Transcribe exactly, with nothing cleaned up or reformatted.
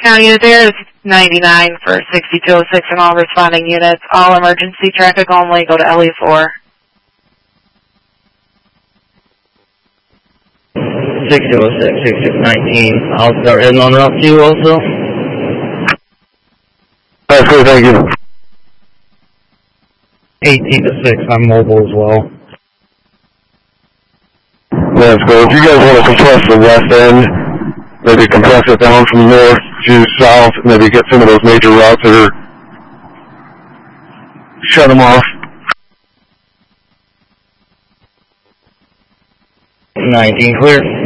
ground unit there is ninety-nine for sixty-two oh six and all responding units. All emergency traffic only, go to L E four. sixty oh six, sixty-six nineteen. I'll start heading on route two also. That's good, thank you. eighteen to six, I'm mobile as well. That's good. If you guys want to compress the west end, maybe compress it down from north to south, maybe get some of those major routes that are, shut them off. nineteen clear.